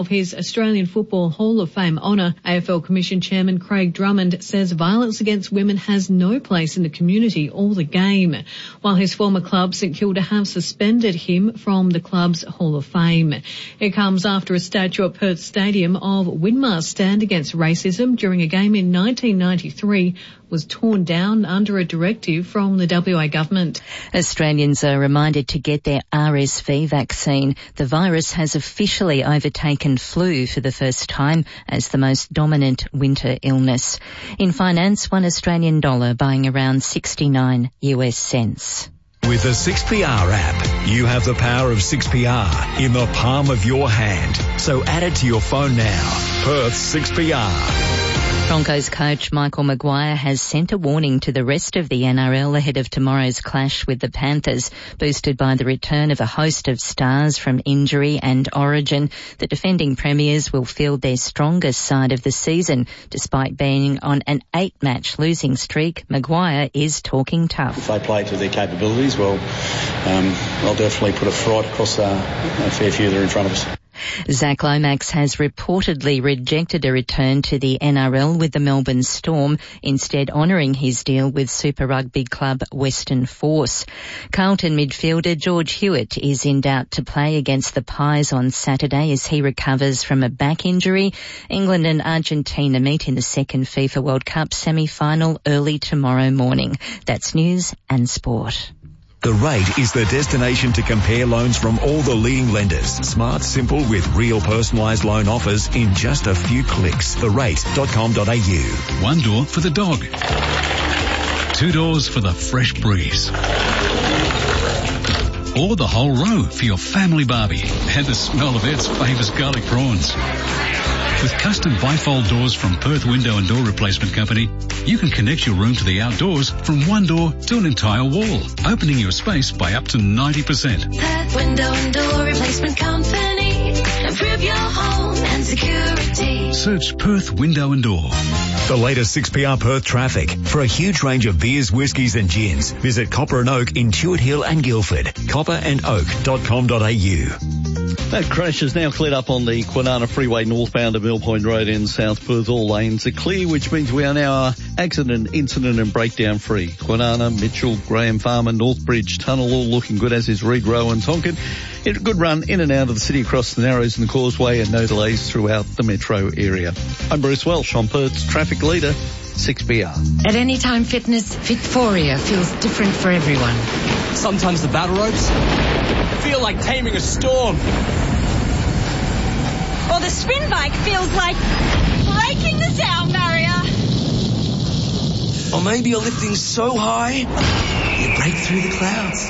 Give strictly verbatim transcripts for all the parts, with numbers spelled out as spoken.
Of his Australian Football Hall of Fame honour, A F L Commission Chairman Craig Drummond says violence against women has no place in the community or the game, while his former club St Kilda have suspended him from the club's Hall of Fame. It comes after a statue at Perth Stadium of Winmar's stand against racism during a game in nineteen ninety-three was torn down under a directive from the W A government. Australians are reminded to get their R S V vaccine. The virus has officially overtaken flu for the first time as the most dominant winter illness. In finance, one Australian dollar buying around sixty-nine U S cents. With the six P R app, you have the power of six P R in the palm of your hand. So add it to your phone now. Perth six P R. Broncos coach Michael Maguire has sent a warning to the rest of the N R L ahead of tomorrow's clash with the Panthers. Boosted by the return of a host of stars from injury and origin, the defending premiers will field their strongest side of the season. Despite being on an eight-match losing streak, Maguire is talking tough. If they play to their capabilities, well, um, I'll definitely put a fright across uh, a fair few that are in front of us. Zach Lomax has reportedly rejected a return to the N R L with the Melbourne Storm, instead honouring his deal with Super Rugby club Western Force. Carlton midfielder George Hewitt is in doubt to play against the Pies on Saturday as he recovers from a back injury. England and Argentina meet in the second FIFA World Cup semi-final early tomorrow morning. That's news and sport. The Rate is the destination to compare loans from all the leading lenders. Smart, simple, with real personalised loan offers in just a few clicks. the rate dot com dot a u. One door for the dog. Two doors for the fresh breeze. Or the whole row for your family barbie and the smell of Ed's famous garlic prawns. With custom bifold doors from Perth Window and Door Replacement Company, you can connect your room to the outdoors from one door to an entire wall, opening your space by up to ninety percent. Perth Window and Door Replacement Company. Improve your home and security. Search Perth Window and Door. The latest six P R Perth traffic. For a huge range of beers, whiskies and gins, visit Copper and Oak in Tuart Hill and Guildford. copper and oak dot com dot a u. That crash is now cleared up on the Kwinana Freeway northbound of Mill Point Road in South Perth. All lanes are clear, which means we are now accident, incident and breakdown free. Kwinana, Mitchell, Graham Farmer, Northbridge Tunnel all looking good, as is Reed Row and Tonkin. A good run in and out of the city across the Narrows and the Causeway, and no delays throughout the metro area. I'm Bruce Welsh on Perth's traffic leader, six B R. At Anytime Fitness, Fitforia feels different for everyone. Sometimes the battle ropes feel like taming a storm. Or the spin bike feels like breaking the sound barrier. Or maybe you're lifting so high, you break through the clouds.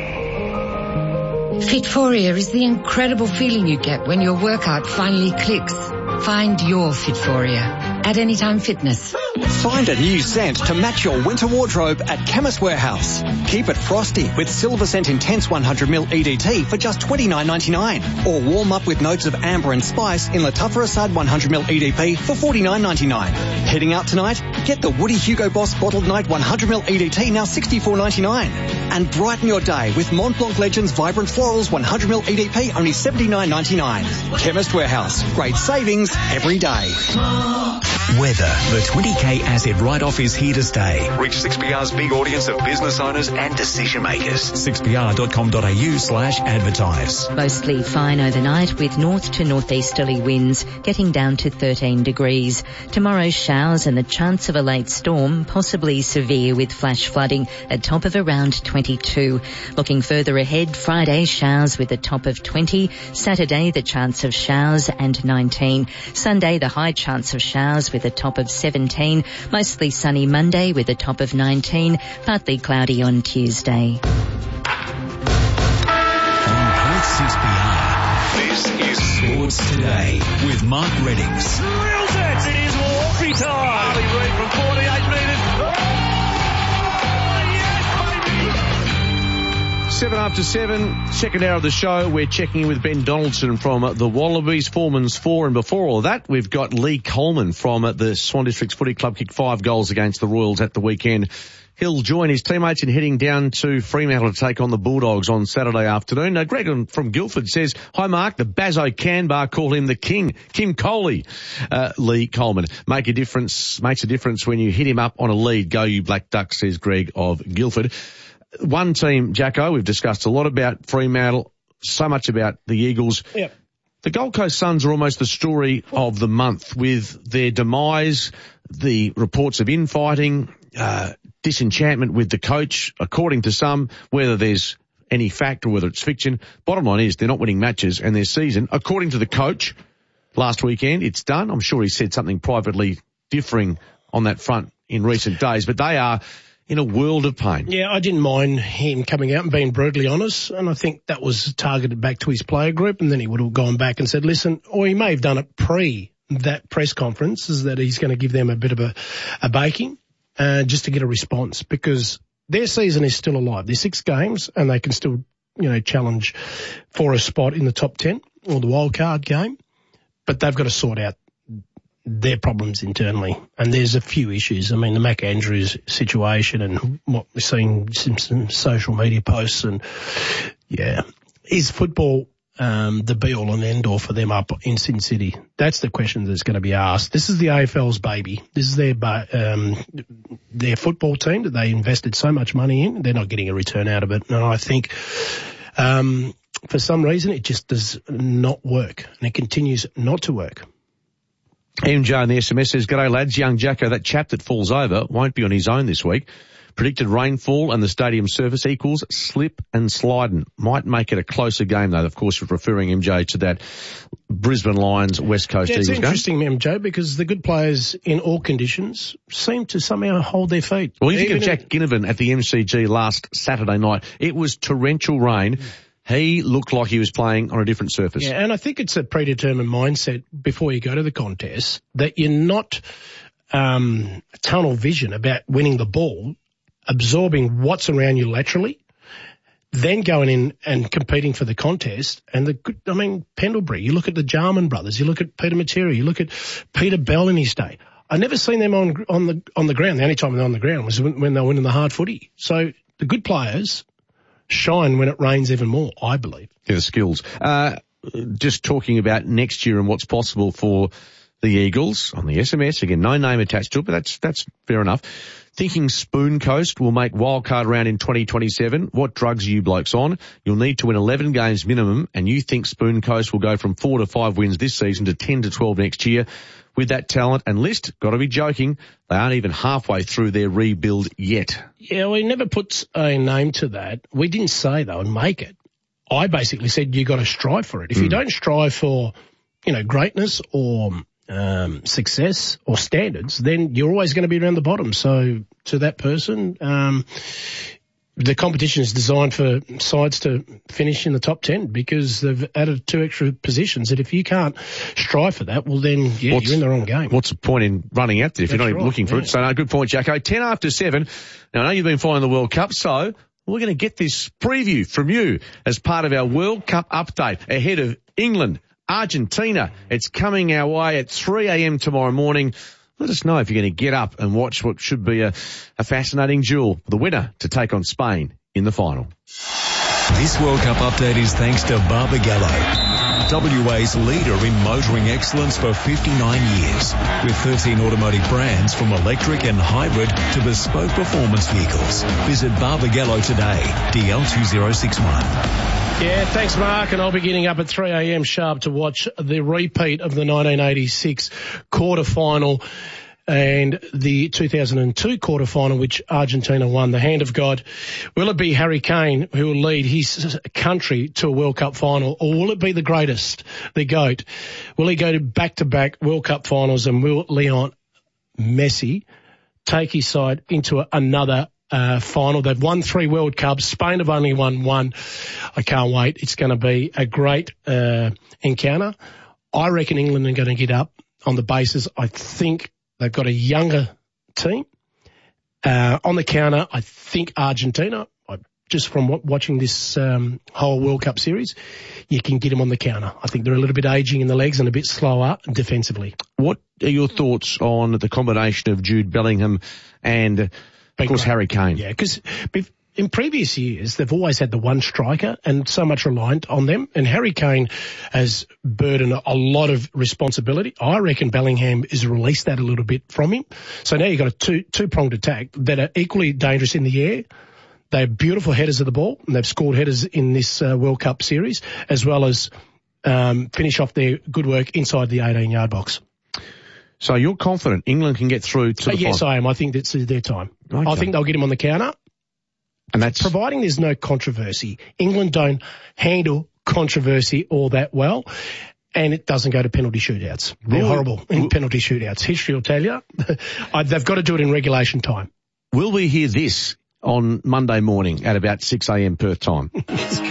Fitforia is the incredible feeling you get when your workout finally clicks. Find your Fitforia at Anytime Fitness. Find a new scent to match your winter wardrobe at Chemist Warehouse. Keep it frosty with Silver Scent Intense one hundred milliliter E D T for just twenty-nine ninety-nine. Or warm up with notes of amber and spice in Latafa Assad one hundred milliliter E D P for forty-nine ninety-nine. Heading out tonight? Get the Woody Hugo Boss Bottled Night one hundred milliliter E D T, now sixty-four ninety-nine. And brighten your day with Mont Blanc Legends Vibrant Florals one hundred milliliter E D P, only seventy-nine ninety-nine. Chemist Warehouse. Great savings every day. Weather. The twenty K asset write-off is here to stay. Reach six P R's big audience of business owners and decision makers. six p r dot com dot a u slash advertise. Mostly fine overnight with north to northeasterly winds, getting down to thirteen degrees. Tomorrow showers and the chance of a late storm, possibly severe with flash flooding, a top of around twenty-two. Looking further ahead, Friday showers with a top of twenty. Saturday the chance of showers and nineteen. Sunday the high chance of showers with a top of seventeen. Mostly sunny Monday with a top of nineteen. Partly cloudy on Tuesday. On Perth six P R, this is Sports Today with Mark Reddings. Drills it! It is Walkie time! Harley Reid from forty-eight metres. Seven after seven, second hour of the show. We're checking in with Ben Donaldson from the Wallabies, Foreman's Four. And before all that, we've got Lee Coleman from the Swan Districts Footy Club, kicked five goals against the Royals at the weekend. He'll join his teammates in heading down to Fremantle to take on the Bulldogs on Saturday afternoon. Now, Greg from Guildford says, "Hi, Mark. The Bazzo Canbar call him the King. Kim Coley, uh, Lee Coleman. Make a difference, makes a difference when you hit him up on a lead. Go, you Black Ducks," says Greg of Guildford. One team, Jacko, we've discussed a lot about Fremantle, so much about the Eagles. Yep. The Gold Coast Suns are almost the story of the month with their demise, the reports of infighting, uh, disenchantment with the coach, according to some, whether there's any fact or whether it's fiction. Bottom line is they're not winning matches, and their season, according to the coach, last weekend, it's done. I'm sure he said something privately differing on that front in recent days, but they are in a world of pain. Yeah, I didn't mind him coming out and being brutally honest, and I think that was targeted back to his player group, and then he would have gone back and said, listen, or he may have done it pre that press conference, is that he's going to give them a bit of a, a baking. Uh, just to get a response, because their season is still alive. They're six games and they can still, you know, challenge for a spot in the top ten or the wild card game, but they've got to sort out their problems internally. And there's a few issues. I mean, the Mac Andrews situation and what we're seeing, some, some social media posts, and yeah, is football Um, the be-all and end-all for them up in Sin City? That's the question that's going to be asked. This is the A F L's baby. This is their um, their football team that they invested so much money in. They're not getting a return out of it. And I think um, for some reason it just does not work, and it continues not to work. M J on the S M S says, "G'day lads, young Jacko, that chap that falls over won't be on his own this week. Predicted rainfall and the stadium surface equals slip and sliding. Might make it a closer game, though." Of course, referring, M J, to that Brisbane Lions West Coast yeah, Eagles game. It's interesting, M J, because the good players in all conditions seem to somehow hold their feet. Well, you think of Jack Ginnivan at the M C G last Saturday night. It was torrential rain. He looked like he was playing on a different surface. Yeah, and I think it's a predetermined mindset before you go to the contest that you're not um, tunnel vision about winning the ball, absorbing what's around you laterally, then going in and competing for the contest. And the good, I mean, Pendlebury, you look at the Jarman brothers, you look at Peter Matera, you look at Peter Bell in his day. I never seen them on on the on the ground. The only time they're on the ground was when, when they were winning the hard footy. So the good players shine when it rains even more, I believe. Yeah, the skills. Uh, just talking about next year and what's possible for the Eagles on the S M S. Again, no name attached to it, but that's that's fair enough. Thinking Spoon Coast will make wildcard round in twenty twenty-seven. What drugs are you blokes on? You'll need to win eleven games minimum, and you think Spoon Coast will go from four to five wins this season to ten to twelve next year. With that talent and list, got to be joking, they aren't even halfway through their rebuild yet. Yeah, we never put a name to that. We didn't say they would make it. I basically said you got to strive for it. If mm. you don't strive for, you know, greatness or um, success or standards, then you're always going to be around the bottom. So to that person, um, the competition is designed for sides to finish in the top ten because they've added two extra positions. And if you can't strive for that, well then, yeah, what's, you're in the wrong game. What's the point in running out there if That's you're not right, even looking for yeah. it? So no, good point, Jacko. ten after seven. Now I know you've been following the World Cup, so we're going to get this preview from you as part of our World Cup update ahead of England, Argentina. It's coming our way at three a.m. tomorrow morning. Let us know if you're going to get up and watch what should be a, a fascinating duel. The winner to take on Spain in the final. This World Cup update is thanks to Barbagallo, W A's leader in motoring excellence for fifty-nine years. With thirteen automotive brands from electric and hybrid to bespoke performance vehicles. Visit Barbagallo today, D L two zero six one. Yeah, thanks, Mark. And I'll be getting up at three a.m. sharp to watch the repeat of the nineteen eighty-six quarterfinal and the two thousand two quarterfinal, which Argentina won. The hand of God. Will it be Harry Kane who will lead his country to a World Cup final, or will it be the greatest, the GOAT? Will he go to back-to-back World Cup finals, and will Leon Messi take his side into a, another Uh, final? They've won three World Cups. Spain have only won one. I can't wait. It's going to be a great uh, encounter. I reckon England are going to get up on the basis. I think they've got a younger team. Uh, on the counter, I think Argentina, I, just from what, watching this um, whole World Cup series, you can get them on the counter. I think they're a little bit aging in the legs and a bit slower defensively. What are your thoughts on the combination of Jude Bellingham and Of course, Harry Kane. Yeah, because in previous years, they've always had the one striker and so much reliant on them. And Harry Kane has burdened a lot of responsibility. I reckon Bellingham has released that a little bit from him. So now you've got a two, two-pronged attack that are equally dangerous in the air. They're beautiful headers of the ball, and they've scored headers in this uh, World Cup series, as well as um, finish off their good work inside the eighteen-yard box. So you're confident England can get through to the uh, Yes, final? I am. I think that's their time. Okay. I think they'll get him on the counter. And that's providing there's no controversy. England don't handle controversy all that well, and it doesn't go to penalty shootouts. They're Will, horrible in will, penalty shootouts. History will tell you. They've got to do it in regulation time. Will we hear this on Monday morning at about six a.m. Perth time?